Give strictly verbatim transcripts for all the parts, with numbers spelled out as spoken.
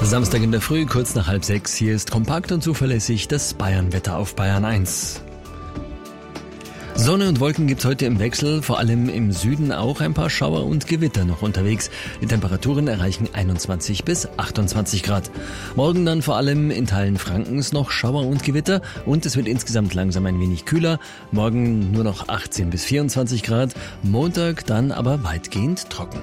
Samstag in der Früh, kurz nach halb sechs. Hier ist kompakt und zuverlässig das Bayern-Wetter auf Bayern eins. Sonne und Wolken gibt's heute im Wechsel, vor allem im Süden auch ein paar Schauer und Gewitter noch unterwegs. Die Temperaturen erreichen einundzwanzig bis achtundzwanzig Grad. Morgen dann vor allem in Teilen Frankens noch Schauer und Gewitter und es wird insgesamt langsam ein wenig kühler. Morgen nur noch achtzehn bis vierundzwanzig Grad, Montag dann aber weitgehend trocken.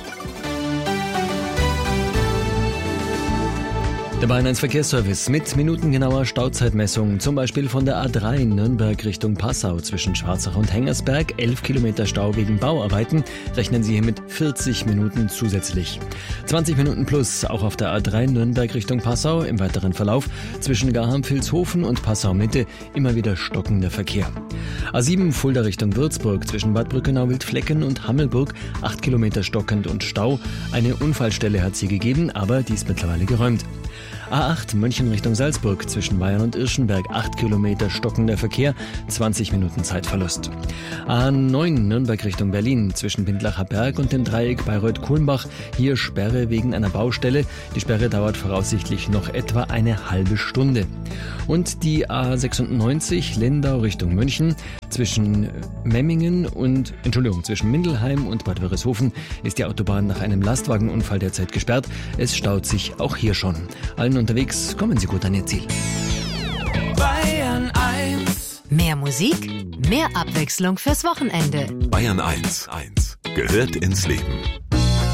Der Bayern eins Verkehrsservice mit minutengenauer Stauzeitmessung, zum Beispiel von der A drei Nürnberg Richtung Passau zwischen Schwarzach und Hengersberg, elf Kilometer Stau wegen Bauarbeiten, rechnen Sie hier mit vierzig Minuten zusätzlich. zwanzig Minuten plus auch auf der A drei Nürnberg Richtung Passau, im weiteren Verlauf zwischen Garham-Vilshofen und Passau-Mitte immer wieder stockender Verkehr. A sieben Fulda Richtung Würzburg zwischen Bad Brückenau-Wildflecken und Hammelburg, acht Kilometer stockend und Stau. Eine Unfallstelle hat sie gegeben, aber die ist mittlerweile geräumt. A acht München Richtung Salzburg zwischen Bayern und Irschenberg, acht Kilometer stockender Verkehr, zwanzig Minuten Zeitverlust. A neun Nürnberg Richtung Berlin zwischen Bindlacher Berg und dem Dreieck Bayreuth-Kulmbach, hier Sperre wegen einer Baustelle. Die Sperre dauert voraussichtlich noch etwa eine halbe Stunde. Und die A sechsundneunzig Lindau Richtung München zwischen Memmingen und, Entschuldigung, zwischen Mindelheim und Bad Wörishofen ist die Autobahn nach einem Lastwagenunfall derzeit gesperrt. Es staut sich auch hier schon. Allen unterwegs, kommen Sie gut an Ihr Ziel. Bayern eins. Mehr Musik, mehr Abwechslung fürs Wochenende. Bayern eins. eins. Gehört ins Leben.